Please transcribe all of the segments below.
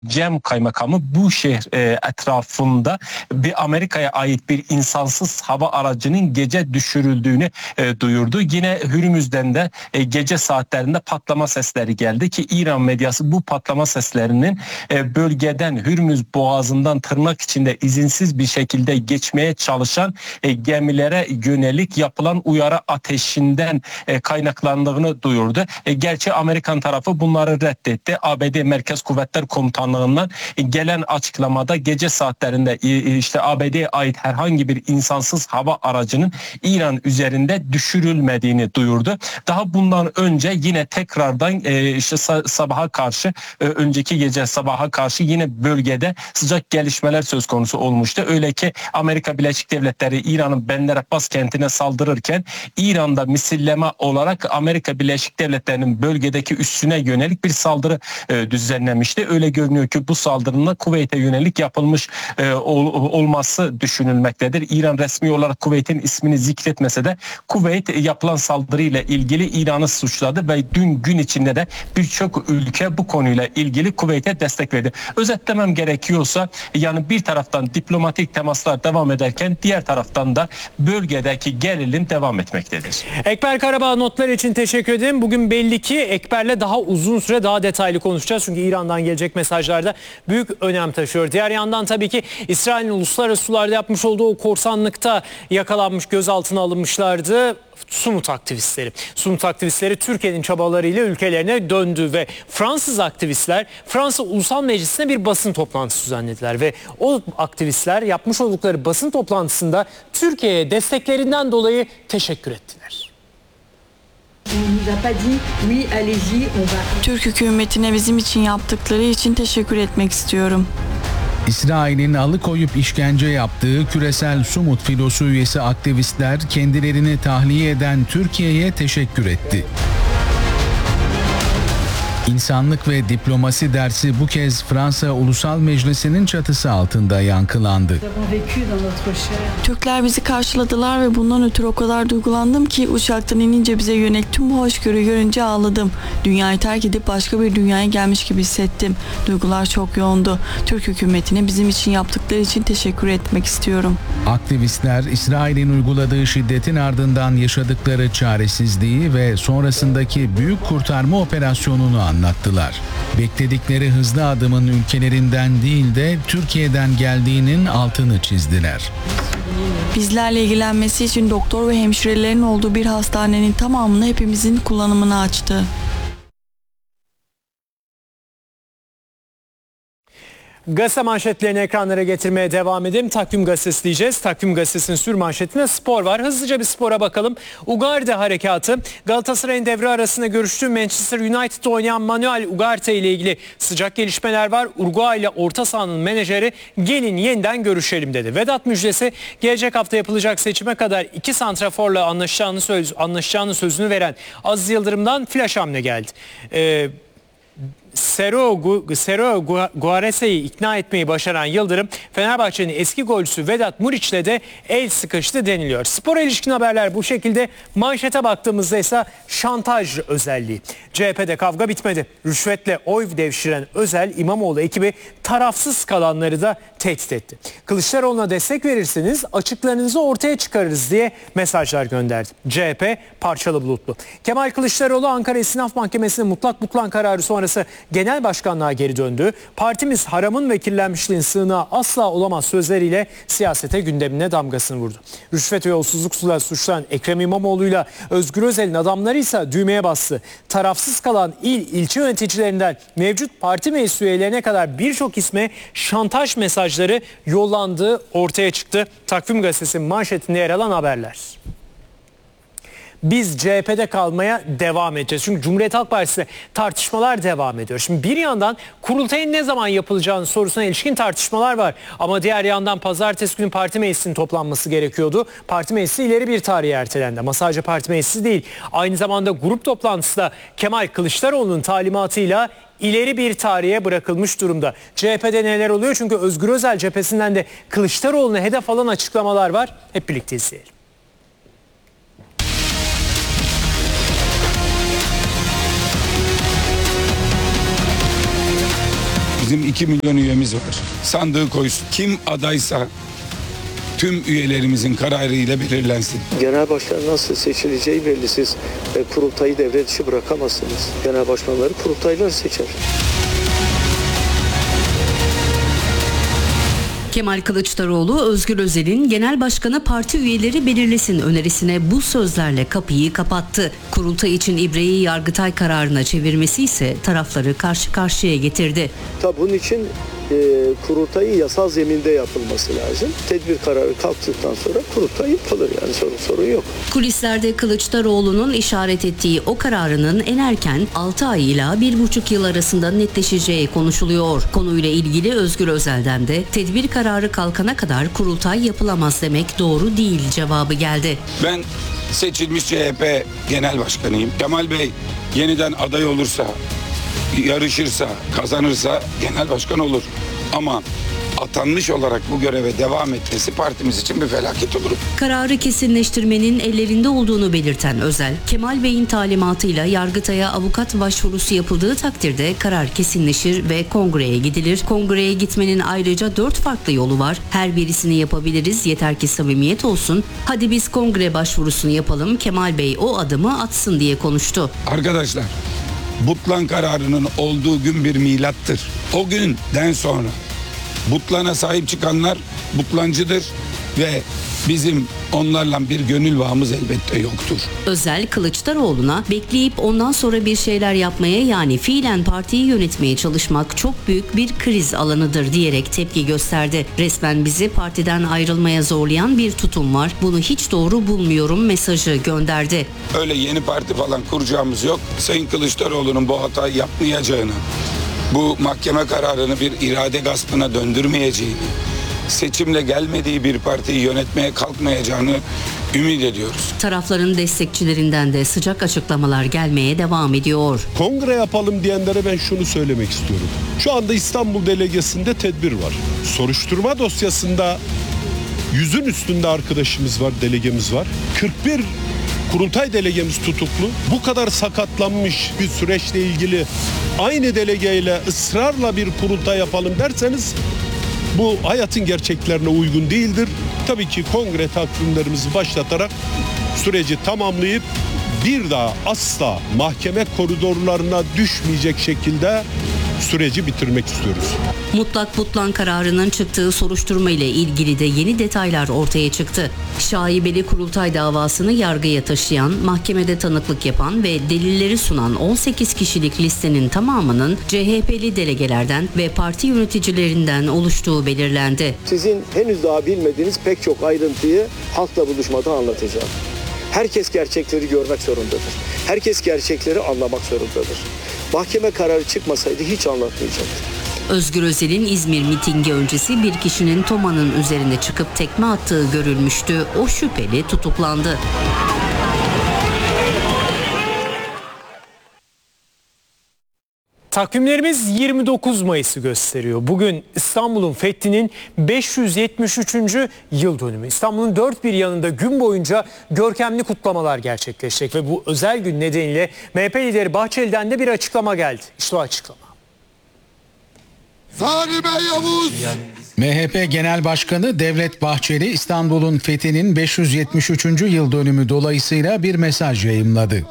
Cem kaymakamı bu şehir etrafında bir Amerika'ya ait bir insansız hava aracının gece düşürüldüğünü duyurdu. Yine Hürmüz'den de gece saatlerinde patlama sesleri geldi ki İran medyası bu patlama seslerinin bölgeden Hürmüz boğazından tırnak içinde izinsiz bir şekilde geçmeye çalışan gemilere yönelik yapılan uyarı ateşinden kaynaklandığını duyurdu. Gerçi Amerikan tarafı bunları reddetti. ABD Merkez Kuvvetler Komutanlığı'ndan gelen açıklamada gece saatlerinde işte ABD'ye ait herhangi bir insansız hava aracının İran üzerinde düşürülmediğini duyurdu. Daha bundan önce yine tekrardan işte sabaha karşı önceki gece sabaha karşı yine bölgede sıcak gelişmeler söz konusu olmuştu. Öyle ki Amerika Birleşik Devletleri İran'ın Bender Abbas kentine saldırırken İran'da misilleme olarak Amerika Birleşik Devletleri'nin bölgedeki üssüne yönelik bir saldırı düzenlemişti. Öyle görünüyor ki bu saldırının Kuveyt'e yönelik yapılmış olması düşünülmektedir. İran resmi olarak Kuveyt'in ismini zikretmese de Kuveyt yapılan saldırıyla ilgili İran'ı suçladı ve dün gün içinde de birçok ülke bu konuyla ilgili Kuveyt'e destek verdi. Özetlemem gerekiyorsa yani bir taraftan diplomatik temaslar devam ederken diğer taraftan da bölgedeki gerilim devam etmektedir. Ekber Karabağ notlar için teşekkür ederim. Bugün belli ki Ekber'le daha uzun süre daha detaylı konuşacağız. Çünkü İran'dan gelecek mesajlarda büyük önem taşıyor. Diğer yandan tabii ki İsrail'in uluslararası sularda yapmış olduğu o korsanlıkta yakalanmış, gözaltına alınmışlardı. Sumut aktivistleri Türkiye'nin çabalarıyla ülkelerine döndü ve Fransız aktivistler Fransa Ulusal Meclisi'ne bir basın toplantısı düzenlediler ve o aktivistler yapmış oldukları basın toplantısında Türkiye'ye desteklerinden dolayı teşekkür ettiler. Türk hükümetine bizim için yaptıkları için teşekkür etmek istiyorum. İsrail'in alıkoyup işkence yaptığı küresel Sumut filosu üyesi aktivistler kendilerini tahliye eden Türkiye'ye teşekkür etti. İnsanlık ve diplomasi dersi bu kez Fransa Ulusal Meclisi'nin çatısı altında yankılandı. Türkler bizi karşıladılar ve bundan ötürü o kadar duygulandım ki uçaktan inince bize yönelik tüm bu hoşgörüyü görünce ağladım. Dünyayı terk edip başka bir dünyaya gelmiş gibi hissettim. Duygular çok yoğundu. Türk hükümetine bizim için yaptıkları için teşekkür etmek istiyorum. Aktivistler İsrail'in uyguladığı şiddetin ardından yaşadıkları çaresizliği ve sonrasındaki büyük kurtarma operasyonunu anlattılar. Bekledikleri hızlı adımın ülkelerinden değil de Türkiye'den geldiğinin altını çizdiler. Bizlerle ilgilenmesi için doktor ve hemşirelerin olduğu bir hastanenin tamamını hepimizin kullanımına açtı. Gazete manşetlerini ekranlara getirmeye devam edelim. Takvim Gazetesi diyeceğiz. Takvim Gazetesi'nin sür manşetinde spor var. Hızlıca bir spora bakalım. Ugarte harekatı. Galatasaray'ın devre arasında görüştüğü Manchester United'da oynayan Manuel Ugarte ile ilgili sıcak gelişmeler var. Uruguay ile orta sahanın menajeri gelin yeniden görüşelim dedi. Vedat müjdesi gelecek hafta yapılacak seçime kadar 2 santraforla anlaşacağını sözünü veren Aziz Yıldırım'dan flash hamle geldi. Sero Guarese'yi ikna etmeyi başaran Yıldırım, Fenerbahçe'nin eski golcüsü Vedat Muriç'le de el sıkıştı deniliyor. Spora ilişkin haberler bu şekilde. Manşete baktığımızda ise şantaj özelliği. CHP'de kavga bitmedi. Rüşvetle oy devşiren Özel, İmamoğlu ekibi tarafsız kalanları da tehdit etti. Kılıçdaroğlu'na destek verirseniz açıklarınızı ortaya çıkarırız diye mesajlar gönderdi. CHP parçalı bulutlu. Kemal Kılıçdaroğlu Ankara İstinaf Mahkemesi'nin mutlak butlan kararı sonrası genel başkanlığa geri döndü. Partimiz haramın ve kirlenmişliğin sığınağı asla olamaz sözleriyle siyasete gündemine damgasını vurdu. Rüşvet ve yolsuzlukla suçlanan Ekrem İmamoğlu'yla Özgür Özel'in adamları ise düğmeye bastı. Tarafsız kalan ilçe yöneticilerinden mevcut parti meclis üyelerine kadar birçok isme şantaj mesajları yollandığı ortaya çıktı. Takvim Gazetesi'nin manşetinde yer alan haberler. Biz CHP'de kalmaya devam edeceğiz. Çünkü Cumhuriyet Halk Partisi'nde tartışmalar devam ediyor. Şimdi bir yandan kurultayın ne zaman yapılacağını sorusuna ilişkin tartışmalar var. Ama diğer yandan pazartesi günü parti meclisinin toplanması gerekiyordu. Parti meclisi ileri bir tarihe ertelendi. Ama sadece parti meclisi değil. Aynı zamanda grup toplantısı da Kemal Kılıçdaroğlu'nun talimatıyla ileri bir tarihe bırakılmış durumda. CHP'de neler oluyor? Çünkü Özgür Özel cephesinden de Kılıçdaroğlu'na hedef alan açıklamalar var. Hep birlikte izleyelim. Bizim 2 milyon üyemiz var. Sandığı koysun. Kim adaysa tüm üyelerimizin kararıyla belirlensin. Genel başkan nasıl seçileceği belli. Siz kurultayı devre dışı bırakamazsınız. Genel başkanları kurultaylar seçer. Kemal Kılıçdaroğlu, Özgür Özel'in genel başkanı parti üyeleri belirlesin önerisine bu sözlerle kapıyı kapattı. Kurultay için ibreyi Yargıtay kararına çevirmesi ise tarafları karşı karşıya getirdi. Tabii bunun için kurultayı yasal zeminde yapılması lazım. Tedbir kararı kalktıktan sonra kurultay yapılır, yani sorun yok. Kulislerde Kılıçdaroğlu'nun işaret ettiği o kararının en erken 6 ay ila 1,5 yıl arasında netleşeceği konuşuluyor. Konuyla ilgili Özgür Özel'den de tedbir kararı kalkana kadar kurultay yapılamaz demek doğru değil cevabı geldi. Ben seçilmiş CHP Genel Başkanıyım. Kemal Bey yeniden aday olursa, yarışırsa, kazanırsa genel başkan olur. Ama atanmış olarak bu göreve devam etmesi partimiz için bir felaket olur. Kararı kesinleştirmenin ellerinde olduğunu belirten Özel, Kemal Bey'in talimatıyla Yargıtay'a avukat başvurusu yapıldığı takdirde karar kesinleşir ve kongreye gidilir. Kongreye gitmenin ayrıca 4 farklı yolu var. Her birisini yapabiliriz, yeter ki samimiyet olsun. Hadi biz kongre başvurusunu yapalım, Kemal Bey o adımı atsın diye konuştu. Arkadaşlar, Butlan kararının olduğu gün bir milattır. O günden sonra Butlan'a sahip çıkanlar Butlancıdır ve bizim onlarla bir gönül bağımız elbette yoktur. Özel, Kılıçdaroğlu'na bekleyip ondan sonra bir şeyler yapmaya, yani fiilen partiyi yönetmeye çalışmak çok büyük bir kriz alanıdır diyerek tepki gösterdi. Resmen bizi partiden ayrılmaya zorlayan bir tutum var. Bunu hiç doğru bulmuyorum mesajı gönderdi. Öyle yeni parti falan kuracağımız yok. Sayın Kılıçdaroğlu'nun bu hatayı yapmayacağını, bu mahkeme kararını bir irade gaspına döndürmeyeceğini, seçimle gelmediği bir partiyi yönetmeye kalkmayacağını ümit ediyoruz. Tarafların destekçilerinden de sıcak açıklamalar gelmeye devam ediyor. Kongre yapalım diyenlere ben şunu söylemek istiyorum. Şu anda İstanbul delegesinde tedbir var. Soruşturma dosyasında 100'ün üstünde arkadaşımız var, delegemiz var. 41 kurultay delegemiz tutuklu. Bu kadar sakatlanmış bir süreçle ilgili aynı delegeyle ısrarla bir kurultay yapalım derseniz bu hayatın gerçeklerine uygun değildir. Tabii ki kongre takvimlerimizi başlatarak süreci tamamlayıp bir daha asla mahkeme koridorlarına düşmeyecek şekilde süreci bitirmek istiyoruz. Mutlak Butlan kararının çıktığı soruşturma ile ilgili de yeni detaylar ortaya çıktı. Şaibeli kurultay davasını yargıya taşıyan, mahkemede tanıklık yapan ve delilleri sunan 18 kişilik listenin tamamının CHP'li delegelerden ve parti yöneticilerinden oluştuğu belirlendi. Sizin henüz daha bilmediğiniz pek çok ayrıntıyı halkla buluşmada anlatacağım. Herkes gerçekleri görmek zorundadır. Herkes gerçekleri anlamak zorundadır. Mahkeme kararı çıkmasaydı hiç anlatmayacaktı. Özgür Özel'in İzmir mitingi öncesi bir kişinin Toma'nın üzerine çıkıp tekme attığı görülmüştü. O şüpheli tutuklandı. Takvimlerimiz 29 Mayıs'ı gösteriyor. Bugün İstanbul'un fethinin 573. yıl dönümü. İstanbul'un dört bir yanında gün boyunca görkemli kutlamalar gerçekleşecek ve bu özel gün nedeniyle MHP lideri Bahçeli'den de bir açıklama geldi. İşte o açıklama. Zalime Yavuz! MHP Genel Başkanı Devlet Bahçeli, İstanbul'un fethinin 573. yıl dönümü dolayısıyla bir mesaj yayımladı.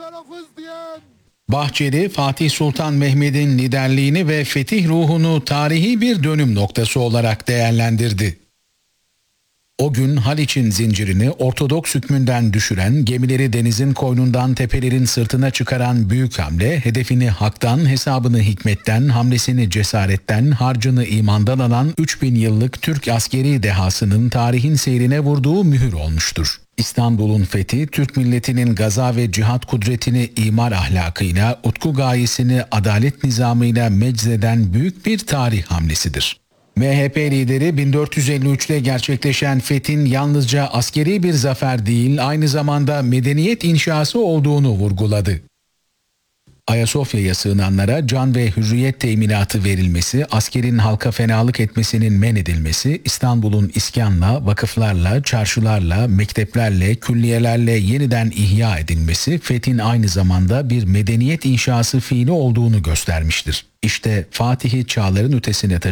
Bahçeli, Fatih Sultan Mehmet'in liderliğini ve fetih ruhunu tarihi bir dönüm noktası olarak değerlendirdi. O gün Haliç'in zincirini Ortodoks hükmünden düşüren, gemileri denizin koynundan tepelerin sırtına çıkaran büyük hamle, hedefini haktan, hesabını hikmetten, hamlesini cesaretten, harcını imandan alan 3000 yıllık Türk askeri dehasının tarihin seyrine vurduğu mühür olmuştur. İstanbul'un fethi, Türk milletinin gaza ve cihat kudretini imar ahlakıyla, utku gayesini adalet nizamıyla meczeden büyük bir tarih hamlesidir. MHP lideri 1453'te gerçekleşen fethin yalnızca askeri bir zafer değil, aynı zamanda medeniyet inşası olduğunu vurguladı. Ayasofya'ya sığınanlara can ve hürriyet teminatı verilmesi, askerin halka fenalık etmesinin men edilmesi, İstanbul'un iskanla, vakıflarla, çarşılarla, mekteplerle, külliyelerle yeniden ihya edilmesi, fethin aynı zamanda bir medeniyet inşası fiili olduğunu göstermiştir. İşte Fatih'i çağların ötesine